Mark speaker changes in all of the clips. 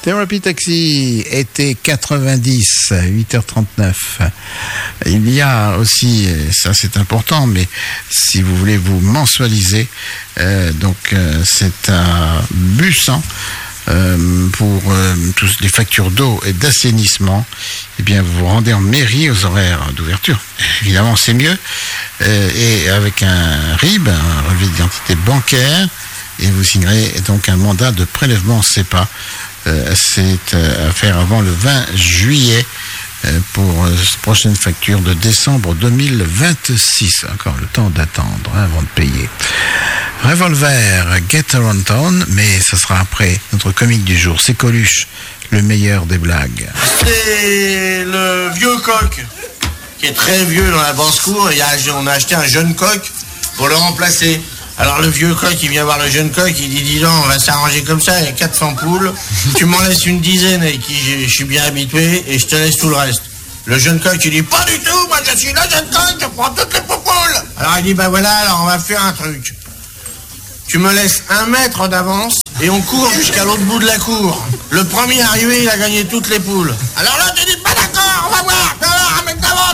Speaker 1: Therapy Taxi, été 90, 8h39. Il y a aussi, ça c'est important, mais si vous voulez vous mensualiser, c'est à Bussan. Pour tous les factures d'eau et d'assainissement, eh bien vous vous rendez en mairie aux horaires d'ouverture. Évidemment, c'est mieux. Et avec un RIB, un relevé d'identité bancaire, et vous signerez donc un mandat de prélèvement CEPA. C'est à faire avant le 20 juillet pour cette prochaine facture de décembre 2026. Encore le temps d'attendre avant de payer. Revolver, Get Around Town, mais ça sera après notre comique du jour. C'est Coluche, le meilleur des blagues.
Speaker 2: C'est le vieux coq qui est très vieux dans la basse-cour. On a acheté un jeune coq pour le remplacer. Alors le vieux coq, il vient voir le jeune coq, il dit, dis donc, on va s'arranger comme ça, il y a 400 poules, tu m'en laisses une dizaine avec qui je suis bien habitué et je te laisse tout le reste. Le jeune coq, il dit, pas du tout, moi je suis le jeune coq, je prends toutes les poules. Alors il dit, bah voilà, alors on va faire un truc. Tu me laisses 1 mètre d'avance et on court jusqu'à l'autre bout de la cour. Le premier arrivé, il a gagné toutes les poules. Alors là, tu dis, pas d'accord, on va voir, un mec d'avance,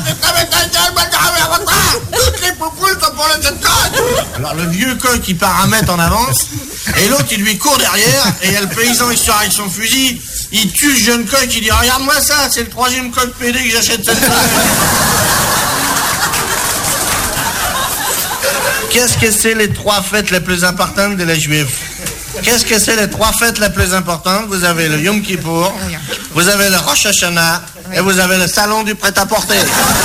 Speaker 2: toutes les poules sont pour le jeune coq. Alors le vieux coq, il part 1 mètre en avance, et l'autre, il lui court derrière, et il y a le paysan, il sort avec son fusil, il tue le jeune coq, il dit, regarde-moi ça, c'est le 3e coq pédé que j'achète cette semaine. Qu'est-ce que c'est les 3 fêtes les plus importantes de les Juifs? Qu'est-ce que c'est les 3 fêtes les plus importantes? Vous avez le Yom Kippour, vous avez le Rosh Hashanah, et vous avez le salon du prêt-à-porter.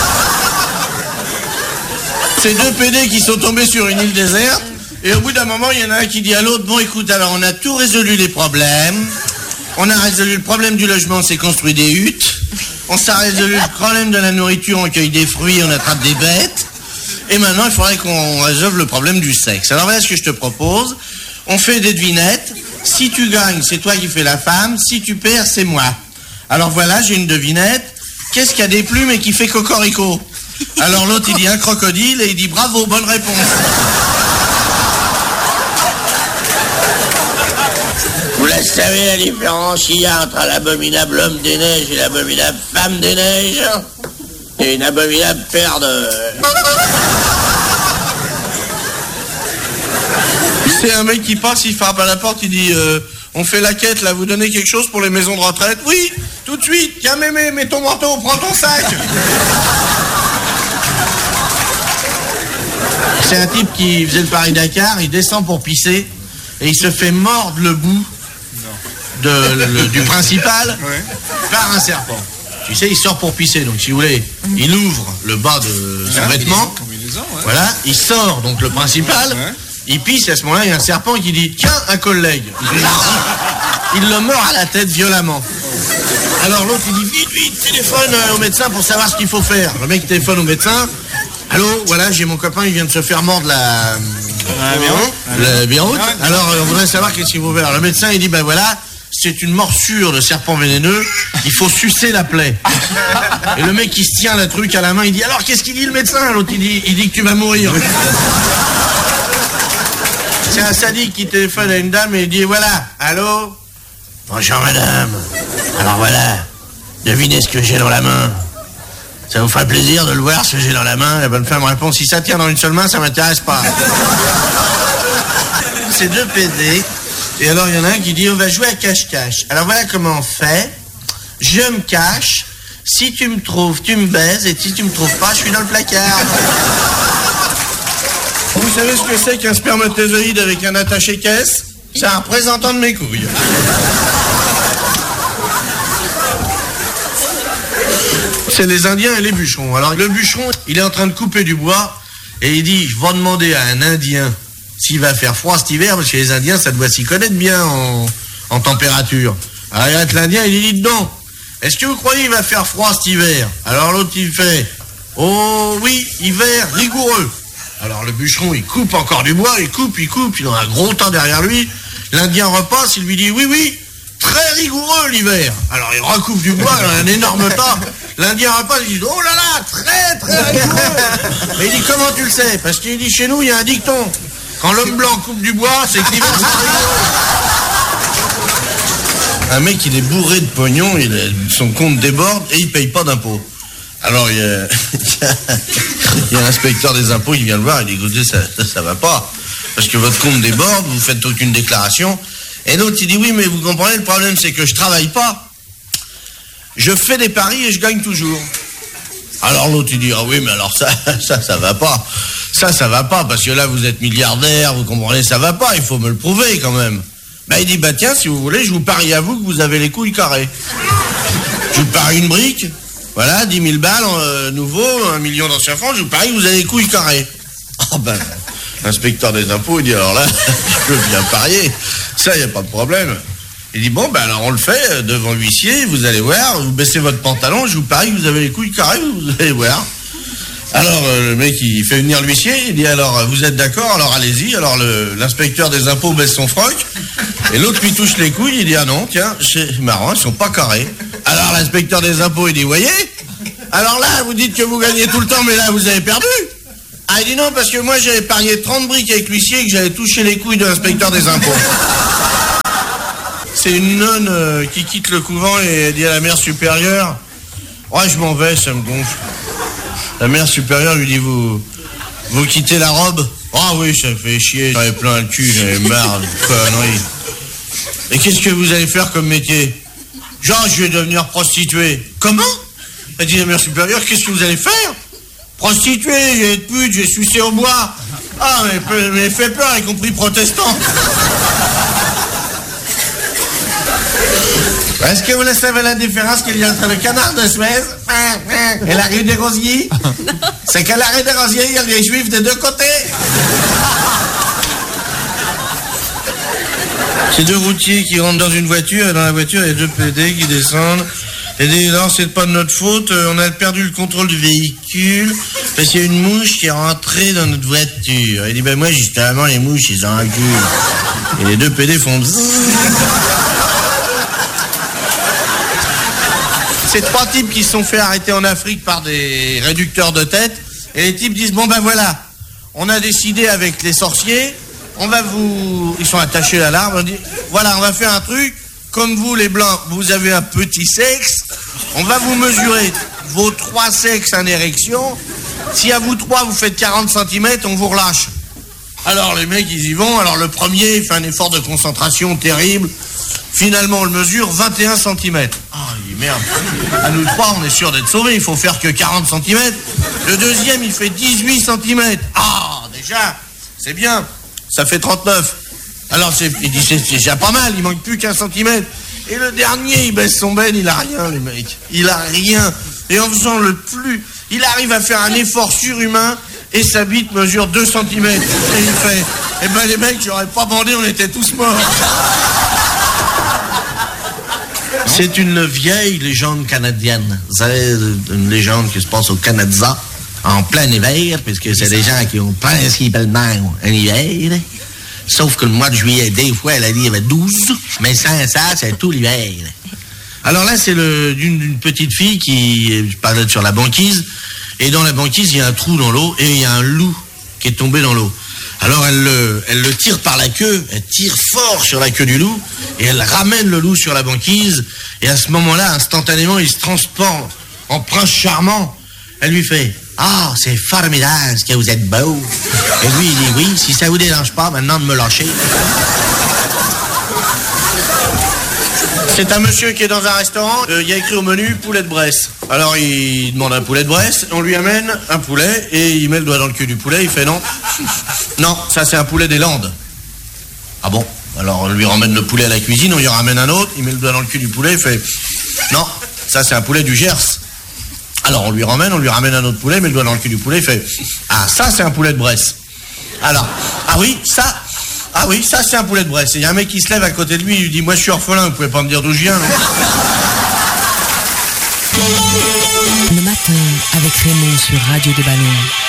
Speaker 2: C'est 2 PD qui sont tombés sur une île déserte, et au bout d'un moment, il y en a un qui dit à l'autre, bon écoute, alors on a tout résolu les problèmes, on a résolu le problème du logement, on s'est construit des huttes, on s'est résolu le problème de la nourriture, on cueille des fruits, on attrape des bêtes, et maintenant, il faudrait qu'on résolve le problème du sexe. Alors voilà ce que je te propose. On fait des devinettes. Si tu gagnes, c'est toi qui fais la femme. Si tu perds, c'est moi. Alors voilà, j'ai une devinette. Qu'est-ce qu'il y a des plumes et qui fait cocorico? Alors l'autre, il dit un crocodile et il dit bravo, bonne réponse. Vous la savez la différence qu'il y a entre l'abominable homme des neiges et l'abominable femme des neiges? Et une abominable paire de... C'est un mec qui passe, il frappe à la porte, il dit on fait la quête là, vous donnez quelque chose pour les maisons de retraite? Oui, tout de suite, tiens mémé, mets ton manteau, prends ton sac. C'est un type qui faisait le Paris-Dakar, il descend pour pisser et il se fait mordre le bout du principal par un serpent. Tu sais, il sort pour pisser, donc si vous voulez, il ouvre le bas de son vêtement, voilà, il sort, donc le principal, il pisse, et à ce moment-là, il y a un serpent qui dit, tiens, un collègue. Il le mord à la tête violemment. Alors l'autre, il dit, vite, téléphone au médecin pour savoir ce qu'il faut faire. Le mec téléphone au médecin, allô, voilà, j'ai mon copain, il vient de se faire mordre la biroute. Alors, on voudrait savoir qu'est-ce qu'il faut faire. Le médecin, il dit, ben voilà, c'est une morsure de serpent vénéneux, il faut sucer la plaie. Et le mec, il se tient le truc à la main, il dit, alors qu'est-ce qu'il dit le médecin? L'autre, il dit que tu vas mourir. C'est un sadique qui téléphone à une dame et il dit, voilà, allô? Bonjour madame. Alors voilà, devinez ce que j'ai dans la main. Ça vous ferait plaisir de le voir, ce que j'ai dans la main? La bonne femme répond, si ça tient dans une seule main, ça m'intéresse pas. C'est 2 PD. Et alors, il y en a un qui dit, on va jouer à cache-cache. Alors, voilà comment on fait. Je me cache. Si tu me trouves, tu me baises. Et si tu me trouves pas, je suis dans le placard. Vous savez ce que c'est qu'un spermatozoïde avec un attaché-caisse? C'est un représentant de mes couilles. C'est les Indiens et les bûcherons. Alors, le bûcheron, il est en train de couper du bois. Et il dit, je vais demander à un Indien s'il va faire froid cet hiver, parce que les Indiens, ça doit s'y connaître bien en température. Alors il arrête l'Indien, il dit, dites donc, est-ce que vous croyez qu'il va faire froid cet hiver? Alors l'autre, il fait, oh oui, hiver rigoureux. Alors le bûcheron, il coupe encore du bois, il coupe, il a un gros tas derrière lui. L'Indien repasse, il lui dit, oui, très rigoureux l'hiver. Alors il recoupe du bois, il a un énorme tas. L'Indien repasse, il dit, oh là là, très, très rigoureux. Et il dit, comment tu le sais? Parce qu'il dit, chez nous, il y a un dicton. Quand l'homme blanc coupe du bois, c'est que l'hiver, c'est rigoureux. un mec, il est bourré de pognon, son compte déborde et il paye pas d'impôts. Alors, il y a l'inspecteur des impôts, il vient le voir, il dit, écoutez, ça va pas. Parce que votre compte déborde, vous faites aucune déclaration. Et l'autre, il dit, oui, mais vous comprenez, le problème, c'est que je travaille pas. Je fais des paris et je gagne toujours. Alors l'autre, il dit, ah oui, mais alors ça va pas. Ça va pas, parce que là, vous êtes milliardaire, vous comprenez, ça va pas, il faut me le prouver quand même. Il dit, tiens, si vous voulez, je vous parie à vous que vous avez les couilles carrées. Je vous parie une brique. Voilà, 10 000 balles nouveau, 1 million d'anciens francs, je vous parie que vous avez les couilles carrées. L'inspecteur des impôts, il dit, alors là, je veux bien parier, ça, il n'y a pas de problème. Il dit, alors on le fait, devant l'huissier, vous allez voir, vous baissez votre pantalon, je vous parie que vous avez les couilles carrées, vous allez voir. Alors, le mec, il fait venir l'huissier, il dit, alors, vous êtes d'accord, alors allez-y. Alors, l'inspecteur des impôts baisse son froc, et l'autre lui touche les couilles, il dit, ah non, tiens, c'est marrant, ils sont pas carrés. Alors, l'inspecteur des impôts, il dit, voyez, alors là, vous dites que vous gagnez tout le temps, mais là, vous avez perdu. Ah, il dit, non, parce que moi, j'avais parié 30 briques avec l'huissier et que j'avais touché les couilles de l'inspecteur des impôts. C'est une nonne qui quitte le couvent et elle dit à la mère supérieure, ouais, je m'en vais, ça me gonfle. La mère supérieure lui dit, vous quittez la robe? Ah oui, ça me fait chier, j'en avais plein le cul, j'avais marre de conneries. Et qu'est-ce que vous allez faire comme métier? Genre, je vais devenir prostituée. Comment? Elle dit la mère supérieure, qu'est-ce que vous allez faire? Prostituée, je vais être pute, je vais sucer au bois. Ah, mais fait peur, y compris protestant. Est-ce que vous savez la différence qu'il y a entre le canard de Suez et la rue des Rosiers? C'est qu'à la rue des Rosiers, il y a des juifs des deux côtés. C'est deux routiers qui rentrent dans une voiture, et dans la voiture, il y a deux PD qui descendent. Et disent, non, c'est pas de notre faute, on a perdu le contrôle du véhicule, parce qu'il y a une mouche qui est rentrée dans notre voiture. Il dit, moi, justement, les mouches, ils en enculent. Et les deux PD font... C'est trois types qui se sont fait arrêter en Afrique par des réducteurs de tête. Et les types disent, voilà, on a décidé avec les sorciers, ils sont attachés à l'arbre, on dit, voilà, on va faire un truc, comme vous les blancs, vous avez un petit sexe, on va vous mesurer vos 3 sexes en érection, si à vous 3 vous faites 40 cm, on vous relâche. Alors les mecs, ils y vont, alors le premier, il fait un effort de concentration terrible, finalement on le mesure 21 cm. Ah, il dit merde, à nous 3 on est sûr d'être sauvés, il faut faire que 40 cm. Le deuxième il fait 18 cm. Ah, déjà, c'est bien, ça fait 39. Alors il dit c'est déjà pas mal, il manque plus qu'un centimètre. Et le dernier il baisse son ben, il a rien les mecs. Il a rien. Et en faisant il arrive à faire un effort surhumain et sa bite mesure 2 cm. Et il fait, les mecs, j'aurais pas bandé, on était tous morts. C'est une vieille légende canadienne. Vous savez, une légende qui se passe au Canada, en plein hiver, puisque c'est des gens qui ont principalement un hiver. Sauf que le mois de juillet, des fois, elle a dit qu'il y avait 12, mais sans ça, c'est tout l'hiver. Alors là, c'est d'une petite fille qui parlait sur la banquise, et dans la banquise, il y a un trou dans l'eau, et il y a un loup qui est tombé dans l'eau. Alors elle le tire par la queue, elle tire fort sur la queue du loup, et elle ramène le loup sur la banquise, et à ce moment-là, instantanément, il se transforme en prince charmant. Elle lui fait, ah, c'est formidable ce que vous êtes beau. Et lui, il dit, oui, si ça vous dérange pas, maintenant de me lâcher. C'est un monsieur qui est dans un restaurant, il y a écrit au menu poulet de Bresse. Alors il demande un poulet de Bresse, on lui amène un poulet et il met le doigt dans le cul du poulet, il fait non. Non, ça c'est un poulet des Landes. Ah bon? Alors on lui ramène le poulet à la cuisine, on lui ramène un autre, il met le doigt dans le cul du poulet, il fait non, ça c'est un poulet du Gers. Alors on lui ramène un autre poulet, il met le doigt dans le cul du poulet, il fait ah ça c'est un poulet de Bresse. Alors, ah oui, ça c'est un poulet de Bresse. Et il y a un mec qui se lève à côté de lui, il lui dit, moi je suis orphelin, vous pouvez pas me dire d'où je viens, non?
Speaker 3: Le matin avec Raymond sur Radio des Ballons.